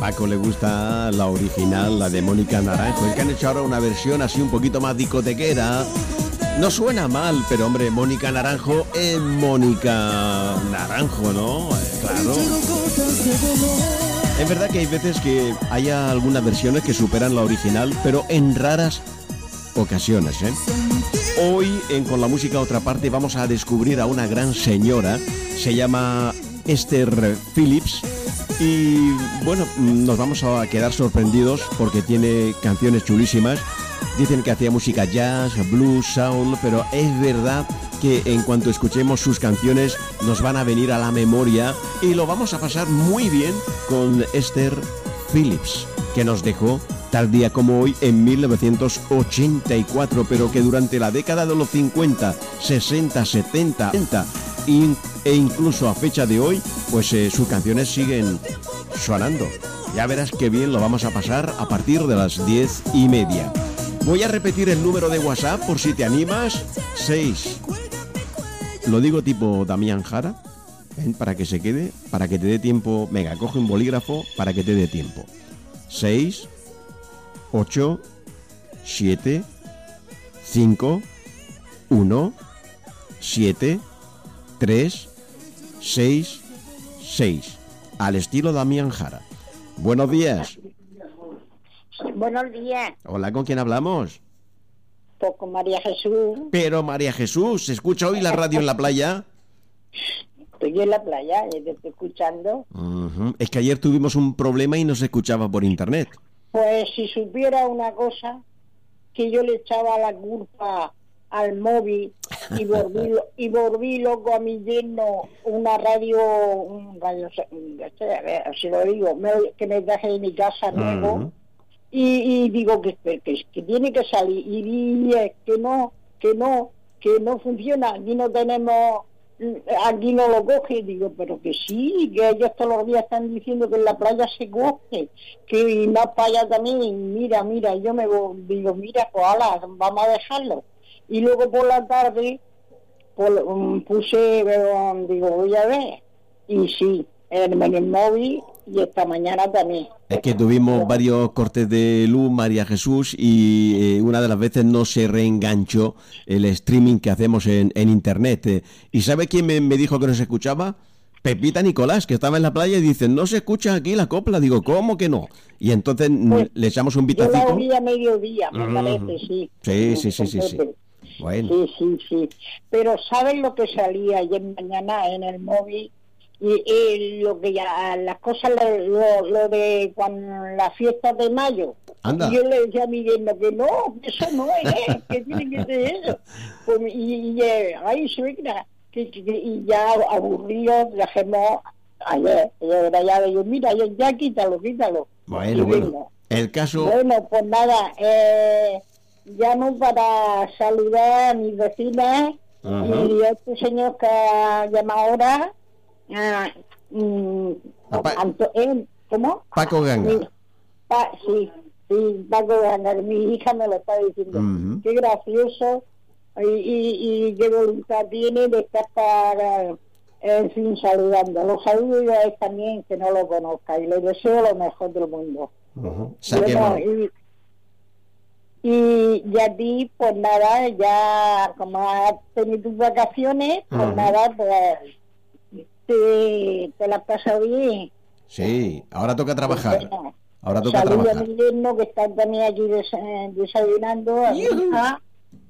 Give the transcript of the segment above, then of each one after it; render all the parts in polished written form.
Paco le gusta la original, la de Mónica Naranjo. Es que han hecho ahora una versión así un poquito más discotequera. No suena mal, pero hombre, Mónica Naranjo es Mónica Naranjo, ¿no? Claro. Es verdad que hay veces que haya algunas versiones que superan la original, pero en raras ocasiones, ¿eh? Hoy en Con la Música a Otra Parte vamos a descubrir a una gran señora. Se llama Esther Phillips. Y bueno, nos vamos a quedar sorprendidos porque tiene canciones chulísimas. Dicen que hacía música jazz, blues, soul, pero es verdad que en cuanto escuchemos sus canciones nos van a venir a la memoria y lo vamos a pasar muy bien con Esther Phillips, que nos dejó tal día como hoy en 1984, pero que durante la década de los 50, 60, 70, 80 e incluso a fecha de hoy, pues sus canciones siguen sonando. Ya verás qué bien lo vamos a pasar a partir de las 10:30. Voy a repetir el número de WhatsApp por si te animas. 6. Lo digo tipo Damián Jara, ¿ven? Para que se quede, para que te dé tiempo. Venga, coge un bolígrafo para que te dé tiempo. 6, 8, 7, 5, 1, 7, 3, 6, 6. Al estilo Damián Jara. Buenos días. Buenos días. Hola, ¿con quién hablamos? Pues con María Jesús. Pero María Jesús, ¿se escucha hoy la radio en la playa? Estoy en la playa, te estoy escuchando. Es que ayer tuvimos un problema y no se escuchaba por internet. Pues si supiera una cosa, que yo le echaba la culpa al móvil y volví loco a mi yerno un radio, si lo digo, que me traje de mi casa nuevo. Y digo que tiene que salir y es que no funciona, aquí no lo coge. Digo, pero que sí, que ellos todos los días están diciendo que en la playa se coge, que más para allá también, mira, yo digo, mira, pues ala, vamos a dejarlo. Y luego por la tarde puse, digo, voy a ver, y sí, en el móvil, y esta mañana también. Es que tuvimos varios cortes de luz, María Jesús, y una de las veces no se reenganchó el streaming que hacemos en internet. ¿Y sabe quién me dijo que no se escuchaba? Pepita Nicolás, que estaba en la playa y dice, no se escucha aquí la copla. Digo, ¿cómo que no? Y entonces pues, le echamos un vitacito. Yo la oí a mediodía, me parece, sí. Sí. Bueno. Sí. Pero ¿sabes lo que salía ayer mañana en el móvil? Y lo que ya, las cosas, lo de cuando las fiestas de mayo. Anda. Y yo le decía a mi yerno que no, que eso no es, que tiene que ser eso. Pues, ay, suegra, y ya aburridos, dejemos ayer, ya digo, mira, ya quítalo. Bueno. El caso... Bueno, pues nada, llamo para saludar a mis vecinas y a este señor que ha llamado ahora. ¿Cómo? Paco Ganga. Sí, Paco Ganga, mi hija me lo está diciendo. Qué gracioso y qué voluntad tiene de estar para, en fin, saludando. Los saludo yo a él también, que no lo conozca, y le deseo lo mejor del mundo. Bueno, y a ti, pues nada, ya como has tenido tus vacaciones, pues nada, pues te la has pasado bien. Sí, ahora toca trabajar. Bueno, ahora toca trabajar. Saludos a mi yerno que está también aquí desayunando, a mi hija.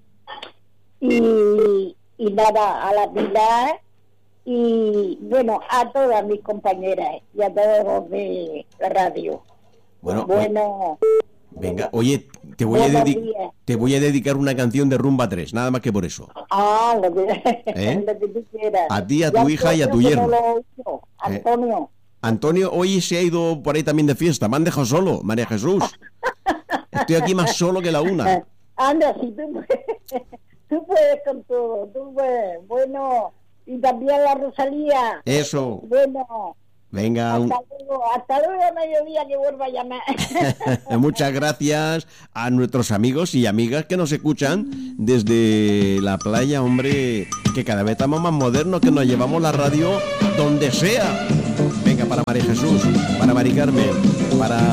Y nada, a la Pilar y bueno, a todas mis compañeras y a todos los de la radio. Bueno. Venga, oye, te voy a dedicar una canción de Rumba 3, nada más que por eso. Lo que tú quieras. A ti, a tu hija y a tu yerno. Antonio. Antonio, hoy se ha ido por ahí también de fiesta, me han dejado solo, María Jesús. Estoy aquí más solo que la una. Anda, si tú puedes con todo, tú puedes. Bueno, y también la Rosalía. Eso. Bueno. Venga. Hasta luego a mediodía que vuelva a llamar. Muchas gracias a nuestros amigos y amigas que nos escuchan desde la playa, hombre, que cada vez estamos más modernos, que nos llevamos la radio donde sea. Venga, para María Jesús, para Mari Carmen. para